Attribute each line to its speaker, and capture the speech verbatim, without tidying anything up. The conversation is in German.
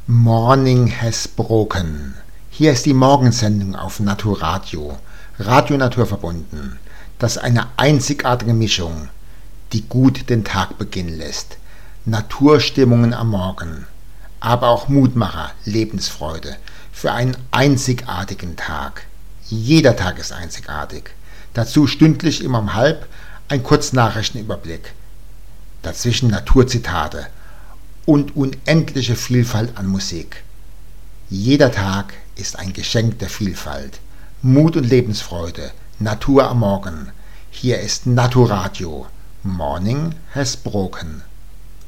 Speaker 1: Morning has broken. Hier ist die Morgensendung auf Naturadio, Radio Naturverbunden. Das ist eine einzigartige Mischung, die gut den Tag beginnen lässt. Naturstimmungen am Morgen, aber auch Mutmacher, Lebensfreude für einen einzigartigen Tag. Jeder Tag ist einzigartig. Dazu stündlich immer um halb ein Kurznachrichtenüberblick. Dazwischen Naturzitate und unendliche Vielfalt an Musik. Jeder Tag ist ein Geschenk der Vielfalt. Mut und Lebensfreude, Natur am Morgen. Hier ist Naturadio. Morning has broken.